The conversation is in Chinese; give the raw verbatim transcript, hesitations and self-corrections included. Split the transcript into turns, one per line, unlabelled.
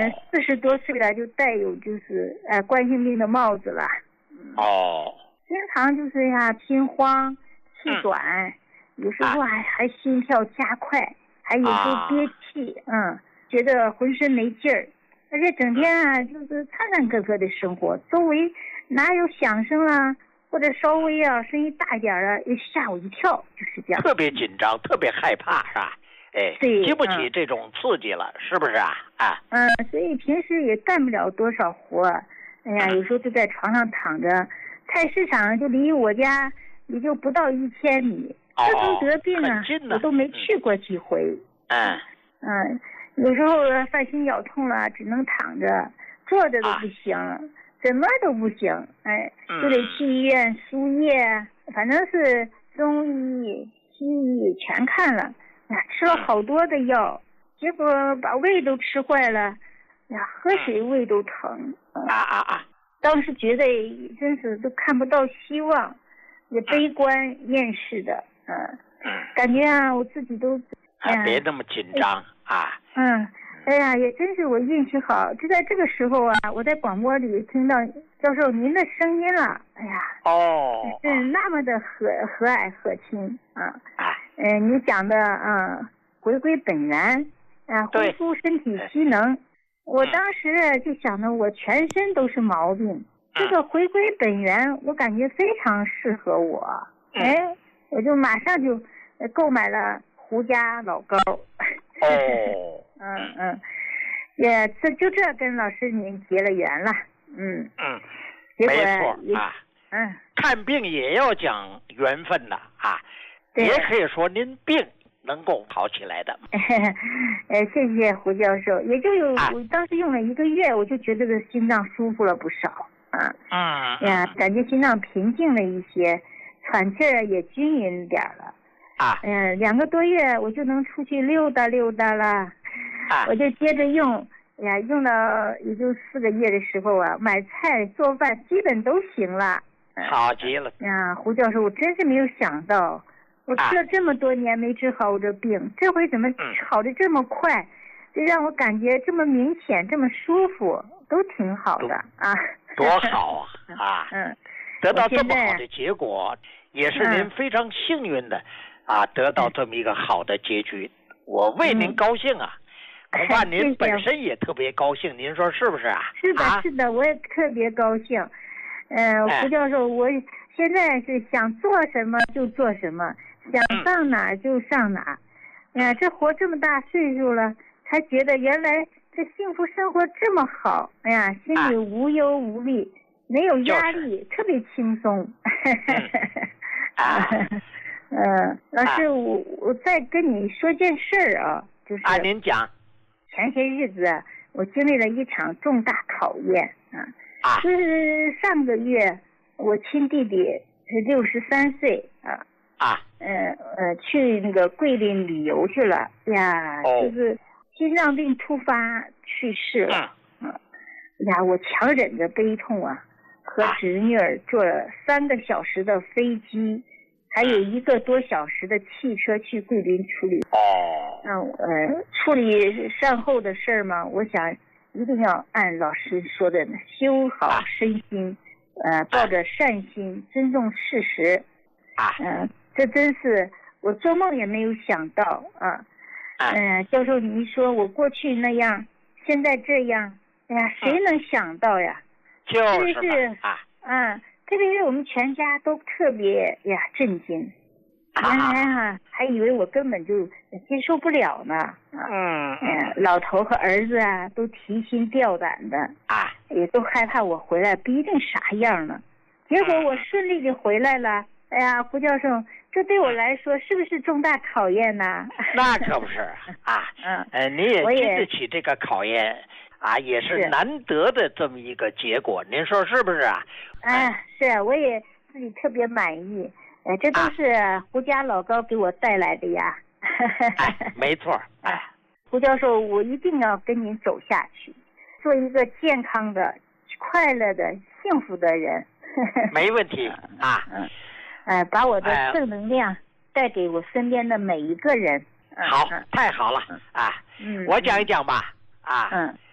嗯，四十多岁了就带有就是呃冠心病的帽子了。
哦。
经常就是呀心慌、气短，嗯、有时候还、啊、还心跳加快，还有时候憋气，啊、嗯，觉得浑身没劲儿，而且整天啊就是颤颤巍巍的生活，周围哪有响声啊，或者稍微啊声音大一点啊，又吓我一跳，就是这样。
特别紧张，特别害怕，是吧？哎，
对，
经不起这种刺激了，嗯、是不是啊？啊，
嗯，所以平时也干不了多少活，哎呀，有时候就在床上躺着。菜市场就离我家也就不到一千米，自从得病啊，我都没去过几回。
嗯
嗯，有时候犯心绞痛了，只能躺着，坐着都不行，啊、怎么都不行。哎，就得去医院输液，反正是中医、西医全看了，呀，吃了好多的药，结果把胃都吃坏了，呀，喝水胃都疼。
啊啊啊！
当时觉得真是都看不到希望，也悲观厌世的，嗯、呃，感觉啊，我自己都，
哎呀，别那么紧张啊。
嗯，哎呀，也真是我运气好，就在这个时候啊，我在广播里听到教授您的声音了，哎呀，
哦，
是那么的和和蔼可亲啊，嗯、呃，你讲的啊、呃，回归本源，啊、呃，恢复身体机能。我当时就想着，我全身都是毛病，这个回归本源，我感觉非常适合我。哎，我就马上就购买了胡家老膏。
哦，
嗯嗯，也这就这跟老师您结了缘了。嗯
嗯，
结果
没错啊。
嗯，
看病也要讲缘分的啊，也可以说您病能够好起来的。
呃，谢谢胡教授。也就有、啊、我当时用了一个月，我就觉得这心脏舒服了不少啊。
嗯
呀，感觉心脏平静了一些，喘气儿也均匀点了。
啊。
嗯、呃，两个多月我就能出去溜达溜达了。
啊。
我就接着用，呀，用了也就四个月的时候啊，买菜做饭基本都行了。
好极了。
呀，胡教授，我真是没有想到。我吃了这么多年没治好我这病，啊、这回怎么好的这么快？这让我感觉这么明显，这么舒服，都挺好的啊！
多好啊！啊，
嗯，
得到这么好的结果，也是您非常幸运的、嗯、啊，得到这么一个好的结局，我为您高兴啊！恐怕您本身也特别高兴，您说是不是啊？
是的，是的，我也特别高兴。嗯、呃，胡教授，我现在是想做什么就做什么。想上哪儿就上哪儿，哎呀，这活这么大岁数了，才觉得原来这幸福生活这么好。哎呀，心里无忧无虑，没有压力，特别轻松。
啊，
嗯，老师，我我再跟你说件事儿啊，就是
啊，您讲。
前些日子我经历了一场重大考验啊，
啊，
就是上个月我亲弟弟是六十三岁啊。
啊，
呃呃，去那个桂林旅游去了呀，
哦、
就是心脏病突发去世了。嗯，呀，我强忍着悲痛啊，和侄女儿坐了三个小时的飞机，还有一个多小时的汽车去桂林处理。
哦，
嗯呃，处理善后的事儿嘛，我想一定要按老师说的修好身心，呃，抱着善心，尊重事实。
啊，
嗯、呃。这真是我做梦也没有想到啊！嗯、呃，教授，你说我过去那样，现在这样，哎呀，谁能想到呀？
就是
特别是啊，嗯，特别是我们全家都特别呀震惊，原来啊还以为我根本就接受不了呢。啊、
嗯
嗯，老头和儿子啊都提心吊胆的
啊，
也都害怕我回来不一定啥样呢。结果我顺利的回来了。哎呀，胡教授，这对我来说是不是重大考验呢？
那可不是啊，嗯，呃，你也经得起这个考验啊，也是难得的这么一个结果，您说是不是啊？
哎，是，我也自己特别满意，哎，这都是胡家老高给我带来的呀。
哎，没错，哎，
胡教授，我一定要跟您走下去，做一个健康的、快乐的、幸福的人。
没问题啊。
嗯。呃，把我的正能量带给我身边的每一个人。
好，太好了啊！
嗯，
我讲一讲吧。啊，
嗯，